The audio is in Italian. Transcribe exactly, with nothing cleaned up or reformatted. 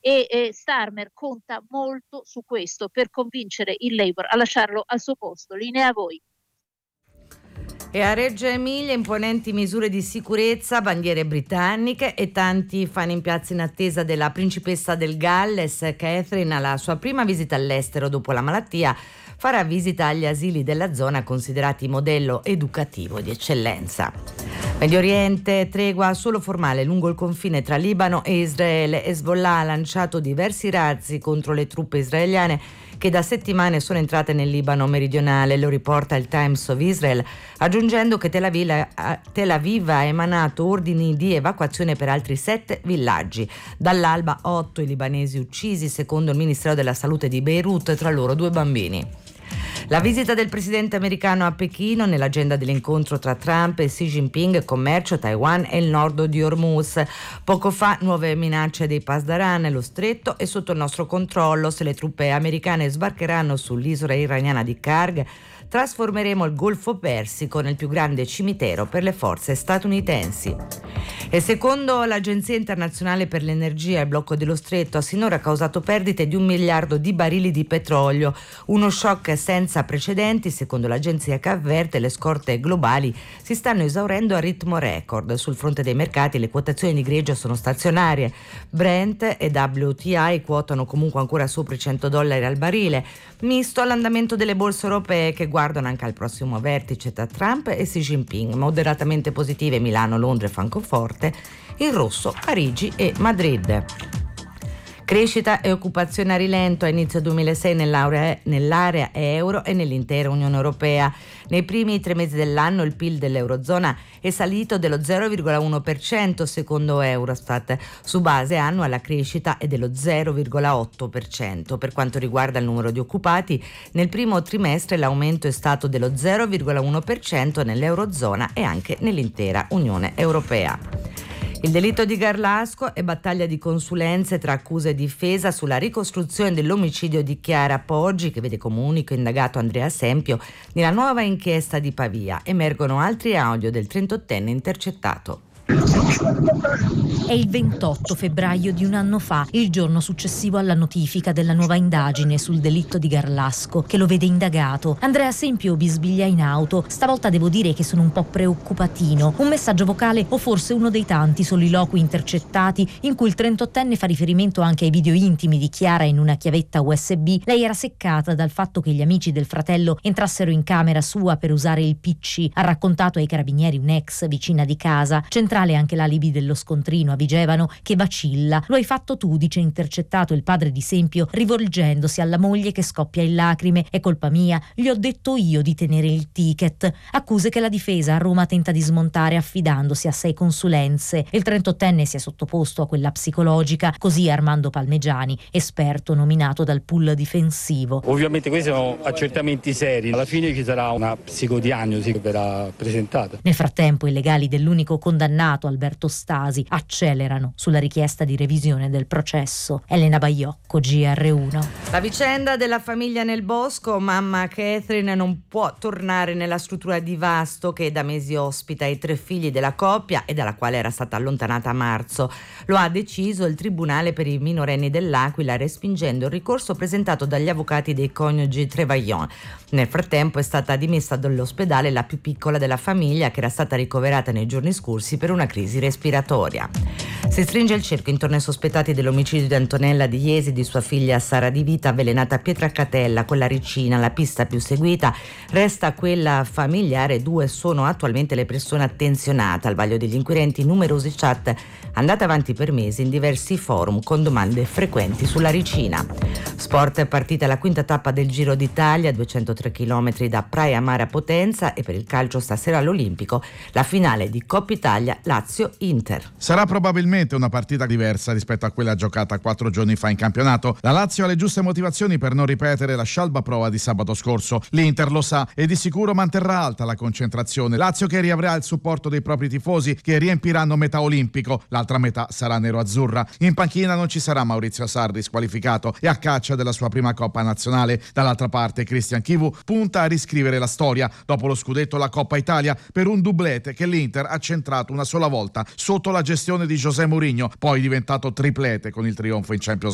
e eh, Starmer conta molto su questo per convincere il Labour a lasciarlo al suo posto. Linea a voi. E a Reggio Emilia imponenti misure di sicurezza, bandiere britanniche e tanti fan in piazza in attesa della principessa del Galles. Catherine, alla sua prima visita all'estero dopo la malattia, farà visita agli asili della zona considerati modello educativo di eccellenza. Medio Oriente, tregua solo formale lungo il confine tra Libano e Israele. Hezbollah ha lanciato diversi razzi contro le truppe israeliane che da settimane sono entrate nel Libano meridionale, lo riporta il Times of Israel, aggiungendo che Tel Aviv, Tel Aviv ha emanato ordini di evacuazione per altri sette villaggi. Dall'alba otto i libanesi uccisi, secondo il Ministero della Salute di Beirut, tra loro due bambini. La visita del presidente americano a Pechino nell'agenda dell'incontro tra Trump e Xi Jinping, commercio, Taiwan e il nord di Hormuz. Poco fa nuove minacce dei Pasdaran, lo stretto è sotto il nostro controllo. Se le truppe americane sbarcheranno sull'isola iraniana di Karg, trasformeremo il Golfo Persico nel più grande cimitero per le forze statunitensi. E secondo l'Agenzia Internazionale per l'Energia, il blocco dello stretto ha sinora causato perdite di un miliardo di barili di petrolio, uno shock senza precedenti. Secondo l'agenzia, che avverte le scorte globali si stanno esaurendo a ritmo record. Sul fronte dei mercati le quotazioni di greggio sono stazionarie. Brent e W T I quotano comunque ancora sopra i cento dollari al barile, misto all'andamento delle borse europee che guardano anche al prossimo vertice tra Trump e Xi Jinping. Moderatamente positive Milano, Londra e Francoforte, in rosso Parigi e Madrid. Crescita e occupazione a rilento a inizio duemilasei nell'area, nell'area euro e nell'intera Unione Europea. Nei primi tre mesi dell'anno il P I L dell'Eurozona è salito dello zero virgola uno per cento secondo Eurostat. Su base annua la crescita è dello zero virgola otto per cento. Per quanto riguarda il numero di occupati, nel primo trimestre l'aumento è stato dello zero virgola uno per cento nell'Eurozona e anche nell'intera Unione Europea. Il delitto di Garlasco e battaglia di consulenze tra accusa e difesa sulla ricostruzione dell'omicidio di Chiara Poggi, che vede come unico indagato Andrea Sempio nella nuova inchiesta di Pavia. Emergono altri audio del trentottenne intercettato. È il ventotto febbraio di un anno fa, il giorno successivo alla notifica della nuova indagine sul delitto di Garlasco, che lo vede indagato. Andrea Sempio bisbiglia in auto. Stavolta devo dire che sono un po' preoccupatino. Un messaggio vocale o forse uno dei tanti soliloqui intercettati in cui il trentottenne fa riferimento anche ai video intimi di Chiara in una chiavetta U S B. Lei era seccata dal fatto che gli amici del fratello entrassero in camera sua per usare il P C. Ha raccontato ai carabinieri un'ex vicina di casa. Centrale anche l'alibi dello scontrino a Vigevano, che vacilla. Lo hai fatto tu, dice intercettato il padre di Sempio, rivolgendosi alla moglie che scoppia in lacrime. È colpa mia, gli ho detto io di tenere il ticket. Accuse che la difesa a Roma tenta di smontare affidandosi a sei consulenze. Il trentottenne si è sottoposto a quella psicologica, così Armando Palmegiani, esperto nominato dal pool difensivo. Ovviamente questi sono accertamenti seri, alla fine ci sarà una psicodiagnosi che verrà presentata. Nel frattempo i legali dell'unico condannato, Alberto Stasi, accelerano sulla richiesta di revisione del processo. Elena Baiocco, G R uno. La vicenda della famiglia nel bosco. Mamma Catherine non può tornare nella struttura di Vasto, che da mesi ospita i tre figli della coppia e dalla quale era stata allontanata a marzo. Lo ha deciso il Tribunale per i minorenni dell'Aquila, respingendo il ricorso presentato dagli avvocati dei coniugi Trevaillon. Nel frattempo è stata dimessa dall'ospedale la più piccola della famiglia, che era stata ricoverata nei giorni scorsi per una crisi respiratoria. Si stringe il cerchio intorno ai sospettati dell'omicidio di Antonella Di Iesi e di sua figlia Sara Di Vita, avvelenata a Pietracatella con la ricina. La pista più seguita resta quella familiare. Due sono attualmente le persone attenzionate. Al vaglio degli inquirenti numerose chat andate avanti per mesi in diversi forum con domande frequenti sulla ricina. Sport, è partita la quinta tappa del Giro d'Italia, duecentotre chilometri da Praia Mare a Potenza, e per il calcio stasera all'Olimpico la finale di Coppa Italia Lazio-Inter. Sarà probabilmente una partita diversa rispetto a quella giocata quattro giorni fa in campionato. La Lazio ha le giuste motivazioni per non ripetere la scialba prova di sabato scorso. L'Inter lo sa e di sicuro manterrà alta la concentrazione. Lazio che riavrà il supporto dei propri tifosi, che riempiranno metà olimpico. L'altra metà sarà nero-azzurra. In panchina non ci sarà Maurizio Sarri, squalificato e a caccia della sua prima Coppa Nazionale. Dall'altra parte Christian Chivu punta a riscrivere la storia. Dopo lo scudetto la Coppa Italia per un doublete che l'Inter ha centrato una sola volta sotto la gestione di José Mourinho, poi diventato triplete con il trionfo in Champions